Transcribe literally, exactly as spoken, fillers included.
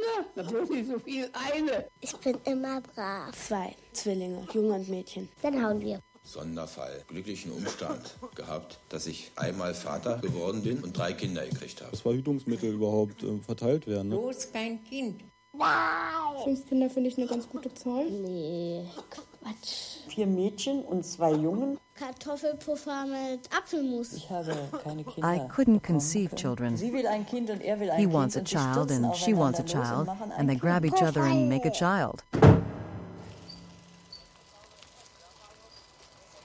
Kinder? Da bloß nicht so viel. Eine. Ich bin immer brav. Zwei Zwillinge, Junge und Mädchen. Dann hauen wir. Sonderfall. Glücklichen Umstand gehabt, dass ich einmal Vater geworden bin und drei Kinder gekriegt habe. Dass Verhütungsmittel überhaupt äh, verteilt werden. Ne? Bloß kein Kind. Wow. Fünf Kinder finde ich eine ganz gute Zahl. Nee, Quatsch. Vier Mädchen und zwei Jungen. Kartoffelpuffer mit Apfelmus. Ich habe keine Kinder. I couldn't conceive children. Sie will ein Kind und er will ein He Kind. wants a child and she wants a child, and they grab each other and make a child.